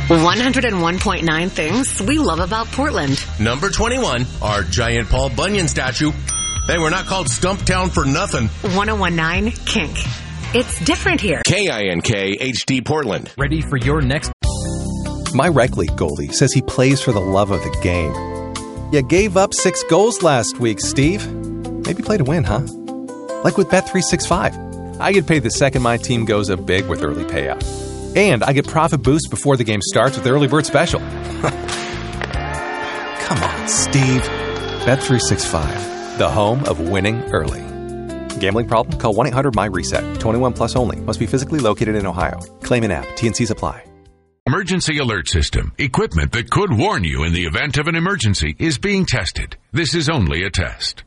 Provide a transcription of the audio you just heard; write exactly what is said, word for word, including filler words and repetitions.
one oh one point nine things we love about Portland. Number twenty-one, our giant Paul Bunyan statue. Hey, we're not called Stumptown for nothing. one oh one point nine Kink. It's different here. K I N K H D Portland. Ready for your next... My rec league goalie says he plays for the love of the game. You gave up six goals last week, Steve. Maybe play to win, huh? Like with Bet three sixty-five. I get paid the second my team goes up big with early payout. And I get profit boost before the game starts with the early bird special. Come on, Steve. Bet three sixty-five, the home of winning early. Gambling problem? Call one eight hundred M Y reset. twenty-one plus only. Must be physically located in Ohio. Claim in app. T and Cs apply. Emergency alert system. Equipment that could warn you in the event of an emergency is being tested. This is only a test.